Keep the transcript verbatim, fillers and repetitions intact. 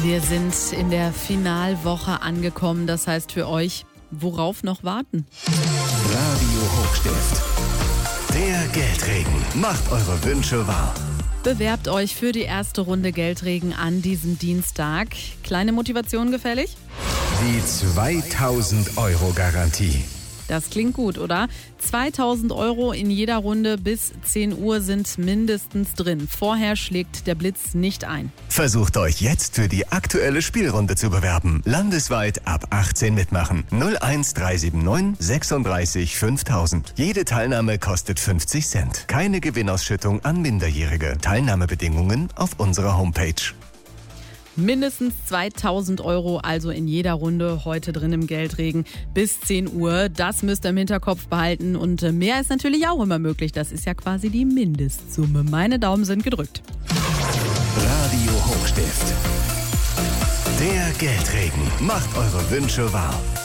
Wir sind in der Finalwoche angekommen. Das heißt für euch, worauf noch warten? Radio Hochstift. Der Geldregen macht eure Wünsche wahr. Bewerbt euch für die erste Runde Geldregen an diesem Dienstag. Kleine Motivation gefällig? Die zweitausend Euro Garantie. Das klingt gut, oder? zweitausend Euro in jeder Runde bis zehn Uhr sind mindestens drin. Vorher schlägt der Blitz nicht ein. Versucht euch jetzt für die aktuelle Spielrunde zu bewerben. Landesweit ab achtzehn mitmachen. null eins drei sieben neun sechsunddreißig fünftausend. Jede Teilnahme kostet fünfzig Cent. Keine Gewinnausschüttung an Minderjährige. Teilnahmebedingungen auf unserer Homepage. Mindestens zweitausend Euro, also in jeder Runde heute drin im Geldregen bis zehn Uhr. Das müsst ihr im Hinterkopf behalten und mehr ist natürlich auch immer möglich. Das ist ja quasi die Mindestsumme. Meine Daumen sind gedrückt. Radio Hochstift. Der Geldregen macht eure Wünsche wahr.